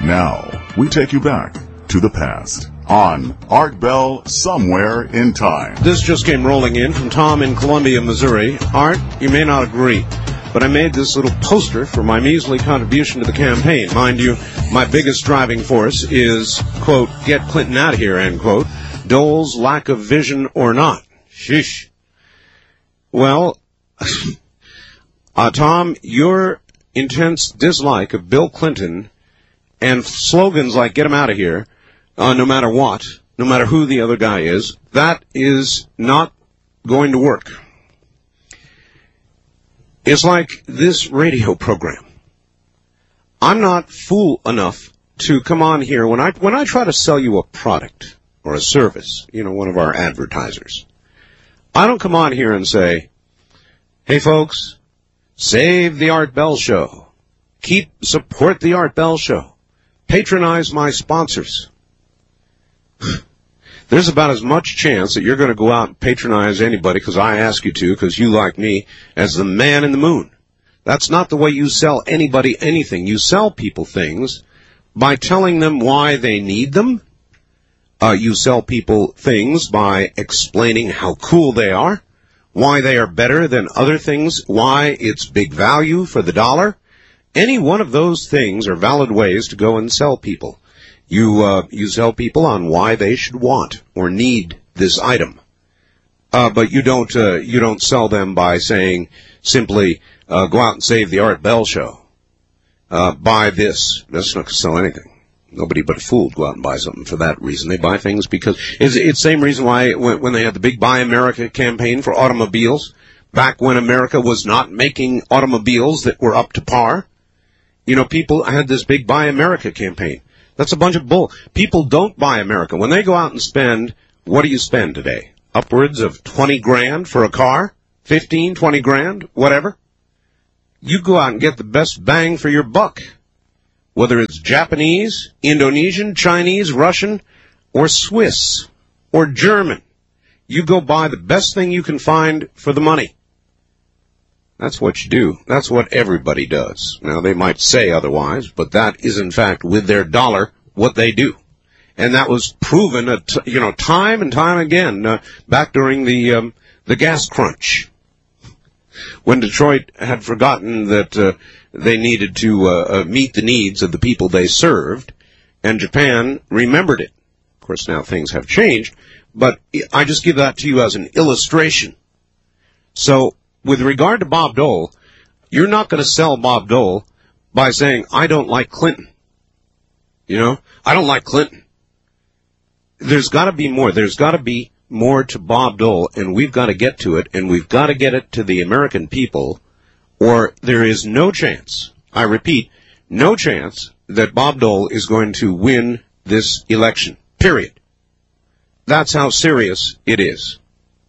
Now, we take you back to the past on Art Bell Somewhere in Time. This just came rolling in from Tom in Columbia, Missouri. Art, you may not agree, but I made this little poster for my measly contribution to the campaign. Mind you, my biggest driving force is, quote, get Clinton out of here, end quote, Dole's lack of vision or not. Sheesh. Well, Tom, your intense dislike of Bill Clinton and slogans like get him out of here, no matter what, no matter who the other guy is, that is not going to work. It's like this radio program. I'm not fool enough to come on here when I try to sell you a product or a service, one of our advertisers. I don't come on here and say, hey folks, save the Art Bell Show. Support the Art Bell Show. Patronize my sponsors. There's about as much chance that you're going to go out and patronize anybody because I ask you to, because you like me, as the man in the moon. That's not the way you sell anybody anything. You sell people things by telling them why they need them. You sell people things by explaining how cool they are, why they are better than other things, why it's big value for the dollar. Any one of those things are valid ways to go and sell people. You sell people on why they should want or need this item, but you don't sell them by saying simply go out and save the Art Bell Show. Buy this. That's not going to sell anything. Nobody but a fool would go out and buy something for that reason. They buy things because it's the same reason why when they had the big Buy America campaign for automobiles, back when America was not making automobiles that were up to par. People had this big Buy America campaign. That's a bunch of bull. People don't buy America. When they go out and spend, what do you spend today? Upwards of 20 grand for a car? 15, 20 grand? Whatever. You go out and get the best bang for your buck. Whether it's Japanese, Indonesian, Chinese, Russian, or Swiss, or German. You go buy the best thing you can find for the money. That's what you do. That's what everybody does. Now, they might say otherwise, but that is, in fact, with their dollar, what they do. And that was proven, time and time again, back during the gas crunch, when Detroit had forgotten that they needed to meet the needs of the people they served, and Japan remembered it. Of course, now things have changed, but I just give that to you as an illustration. So, with regard to Bob Dole, you're not going to sell Bob Dole by saying, I don't like Clinton. I don't like Clinton. There's got to be more. There's got to be more to Bob Dole, and we've got to get to it, and we've got to get it to the American people, or there is no chance, I repeat, no chance that Bob Dole is going to win this election. Period. That's how serious it is.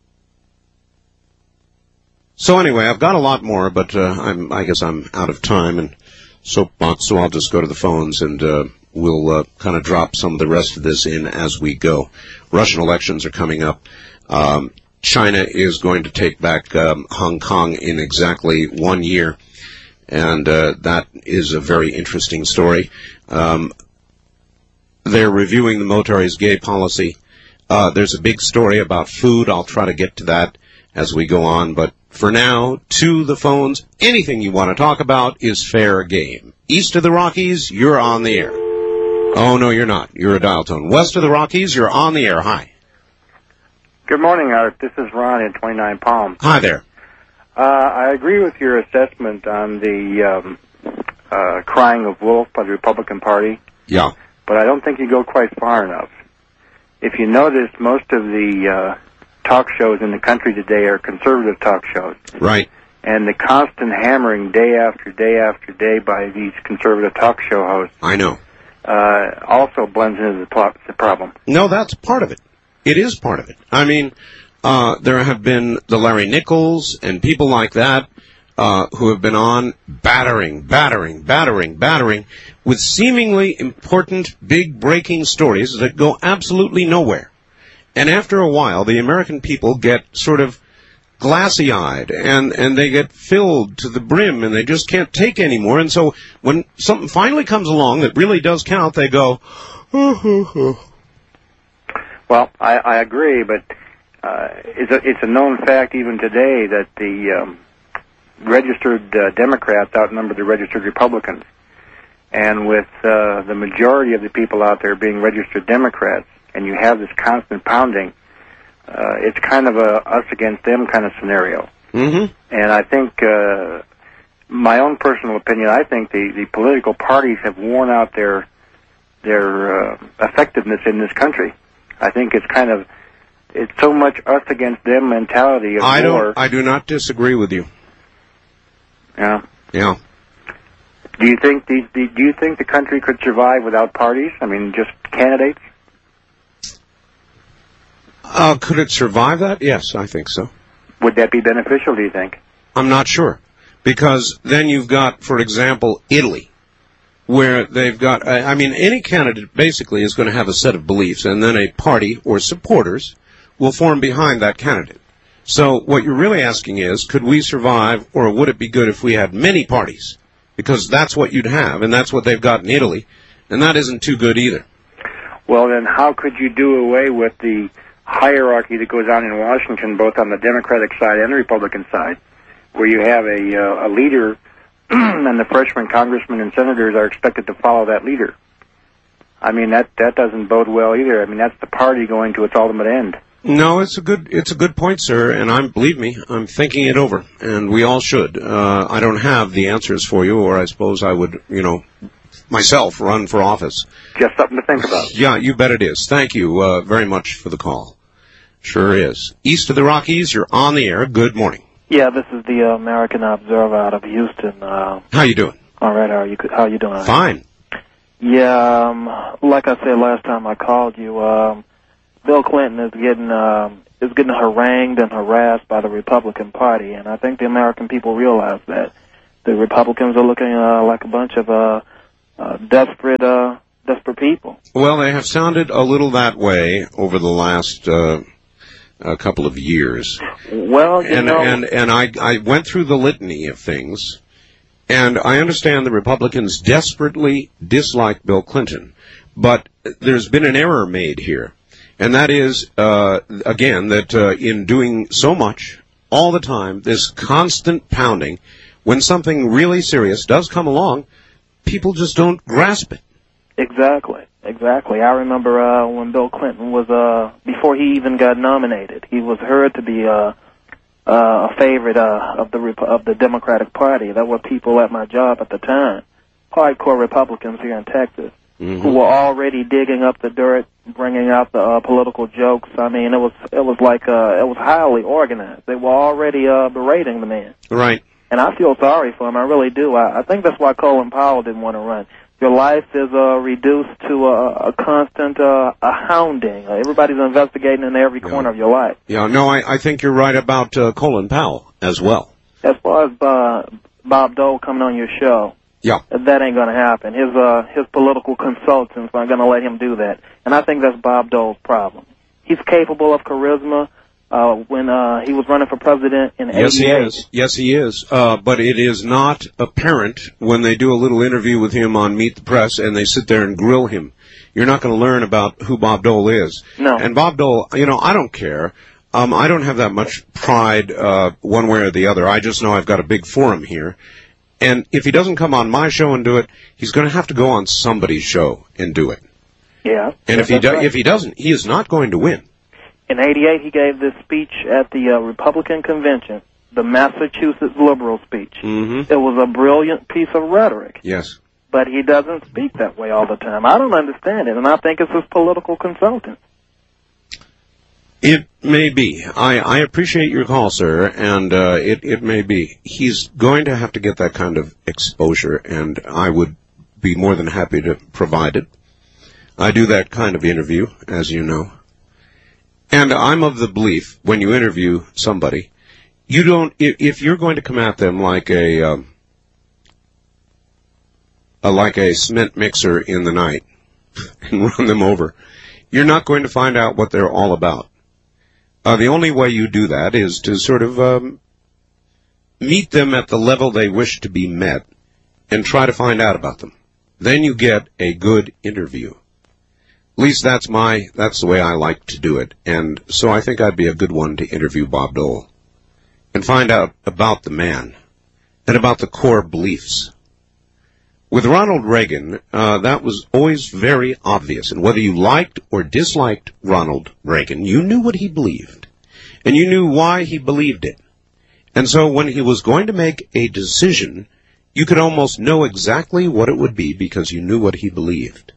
So anyway, I've got a lot more, but I guess I'm out of time and soapbox, so I'll just go to the phones and we'll kind of drop some of the rest of this in as we go. Russian elections are coming up. China is going to take back Hong Kong in exactly 1 year, and that is a very interesting story. They're reviewing the Motari's gay policy. There's a big story about food. I'll try to get to that as we go on, but for now, to the phones. Anything you want to talk about is fair game. East of the Rockies, you're on the air. Oh, no, you're not. You're a dial tone. West of the Rockies, you're on the air. Hi. Good morning, Art. This is Ron in 29 Palms. Hi there. I agree with your assessment on the crying of wolf by the Republican Party. Yeah. But I don't think you go quite far enough. If you notice, most of the talk shows in the country today are conservative talk shows. Right. And the constant hammering day after day after day by these conservative talk show hosts. I know. Also blends into the problem. No, that's part of it. It is part of it. I mean, there have been the Larry Nichols and people like that who have been on battering with seemingly important, big breaking stories that go absolutely nowhere. And after a while, the American people get sort of glassy-eyed, and they get filled to the brim, and they just can't take anymore. And so when something finally comes along that really does count, they go, Well, I agree, but it's a known fact even today that the registered Democrats outnumber the registered Republicans. And with the majority of the people out there being registered Democrats, and you have this constant pounding, it's kind of a us against them kind of scenario. Mm-hmm. And I think, my own personal opinion, I think the political parties have worn out their effectiveness in this country. I think it's so much us against them mentality of war. I do not disagree with you. Yeah. Yeah. Do you think the country could survive without parties? I mean, just candidates? Could it survive that? Yes, I think so. Would that be beneficial, do you think? I'm not sure. Because then you've got, for example, Italy, where they've got, any candidate basically is going to have a set of beliefs, and then a party or supporters will form behind that candidate. So what you're really asking is, could we survive, or would it be good if we had many parties? Because that's what you'd have, and that's what they've got in Italy, and that isn't too good either. Well, then how could you do away with the hierarchy that goes on in Washington, both on the Democratic side and the Republican side, where you have a leader, and the freshman congressmen and senators are expected to follow that leader? I mean, that doesn't bode well either. I mean, that's the party going to its ultimate end. No, it's a good point, sir, and believe me, I'm thinking it over, and we all should. I don't have the answers for you, or I suppose I would, myself run for office. Just something to think about. Yeah, you bet it is. Thank you very much for the call. Sure is. East of the Rockies, you're on the air. Good morning. Yeah, this is the American Observer out of Houston. How you doing? All right, how you doing? Fine. Yeah, like I said last time I called you, Bill Clinton is getting harangued and harassed by the Republican Party, and I think the American people realize that the Republicans are looking like a bunch of desperate people. Well, they have sounded a little that way over the last couple of years. Well, and I went through the litany of things, and I understand the Republicans desperately dislike Bill Clinton, but there's been an error made here. And that is, again, that in doing so much all the time, this constant pounding, when something really serious does come along, people just don't grasp it. Exactly. I remember when Bill Clinton was, before he even got nominated, he was heard to be a favorite of the Democratic Party. There were people at my job at the time, hardcore Republicans here in Texas, who were already digging up the dirt, bringing out the political jokes. I mean, it was highly organized. They were already berating the man. Right. And I feel sorry for him. I really do. I think that's why Colin Powell didn't want to run. Your life is reduced to a constant hounding. Everybody's investigating in every corner of your life. Yeah, no, I think you're right about Colin Powell as well. As far as Bob Dole coming on your show, yeah, that ain't going to happen. His political consultants aren't going to let him do that. And I think that's Bob Dole's problem. He's capable of charisma. When he was running for president in 88. Yes, he is. But it is not apparent when they do a little interview with him on Meet the Press and they sit there and grill him. You're not going to learn about who Bob Dole is. No. And Bob Dole, I don't care. I don't have that much pride one way or the other. I just know I've got a big forum here. And if he doesn't come on my show and do it, he's going to have to go on somebody's show and do it. Yeah. And if he doesn't, he is not going to win. In 88, he gave this speech at the Republican convention, the Massachusetts liberal speech. Mm-hmm. It was a brilliant piece of rhetoric. Yes. But he doesn't speak that way all the time. I don't understand it, and I think it's his political consultant. It may be. I appreciate your call, sir, and it may be. He's going to have to get that kind of exposure, and I would be more than happy to provide it. I do that kind of interview, as you know. And I'm of the belief, when you interview somebody, you don't, if you're going to come at them like a cement mixer in the night and run them over, you're not going to find out what they're all about. The only way you do that is to sort of meet them at the level they wish to be met and try to find out about them. Then you get a good interview. At least that's the way I like to do it. And so I think I'd be a good one to interview Bob Dole and find out about the man and about the core beliefs. With Ronald Reagan, that was always very obvious. And whether you liked or disliked Ronald Reagan, you knew what he believed. And you knew why he believed it. And so when he was going to make a decision, you could almost know exactly what it would be because you knew what he believed.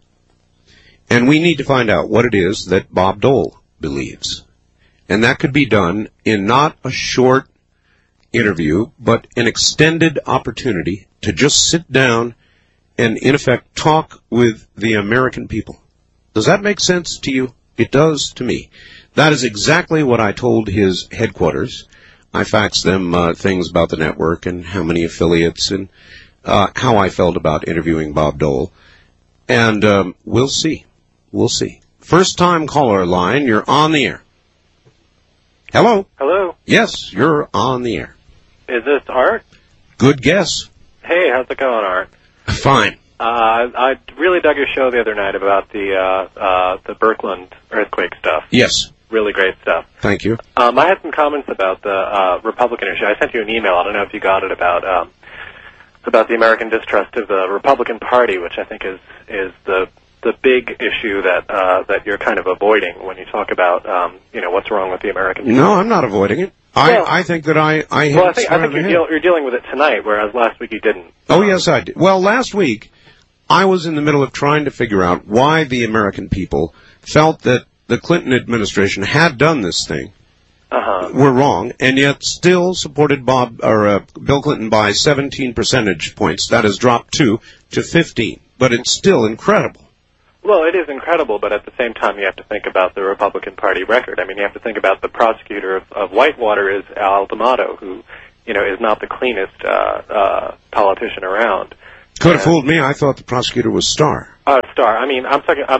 And we need to find out what it is that Bob Dole believes. And that could be done in not a short interview, but an extended opportunity to just sit down and, in effect, talk with the American people. Does that make sense to you? It does to me. That is exactly what I told his headquarters. I faxed them things about the network and how many affiliates and how I felt about interviewing Bob Dole. And we'll see. We'll see. First-time caller line, you're on the air. Hello? Hello? Yes, you're on the air. Is this Art? Good guess. Hey, how's it going, Art? Fine. I really dug your show the other night about the Birkeland earthquake stuff. Yes. Really great stuff. Thank you. I had some comments about the Republican issue. I sent you an email. I don't know if you got it about the American distrust of the Republican Party, which I think is the big issue that you're kind of avoiding when you talk about what's wrong with the American people. No, I'm not avoiding it. I think that I think you're dealing with it tonight, whereas last week you didn't. Oh, yes, I did. Well, last week I was in the middle of trying to figure out why the American people felt that the Clinton administration had done this thing, were wrong, and yet still supported Bill Clinton by 17 percentage points. That has dropped to 15, but it's still incredible. Well, it is incredible, but at the same time, you have to think about the Republican Party record. I mean, you have to think about the prosecutor of Whitewater is Al D'Amato, who, is not the cleanest politician around. Could have fooled me. I thought the prosecutor was Starr. Starr. I mean, I'm talking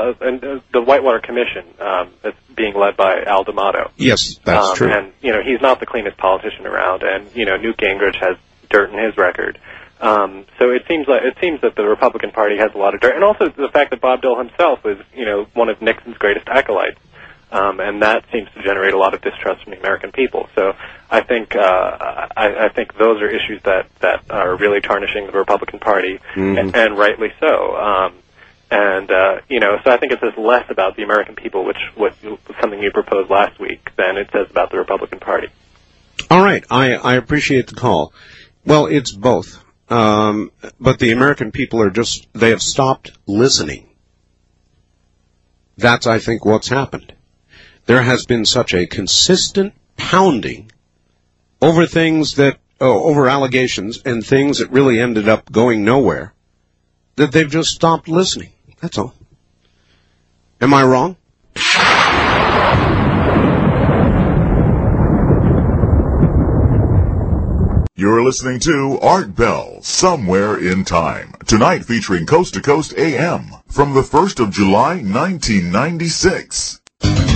the Whitewater Commission that's being led by Al D'Amato. Yes, that's true. And he's not the cleanest politician around, and Newt Gingrich has dirt in his record. So it seems that the Republican Party has a lot of dirt, and also the fact that Bob Dole himself was one of Nixon's greatest acolytes, and that seems to generate a lot of distrust from the American people. So I think I think those are issues that are really tarnishing the Republican Party, and rightly so. So I think it says less about the American people, which was something you proposed last week, than it says about the Republican Party. All right, I appreciate the call. Well, it's both. But the American people they have stopped listening. That's, I think, what's happened. There has been such a consistent pounding over over allegations and things that really ended up going nowhere, that they've just stopped listening. That's all. Am I wrong? You're listening to Art Bell, Somewhere in Time. Tonight featuring Coast to Coast AM from the 1st of July, 1996.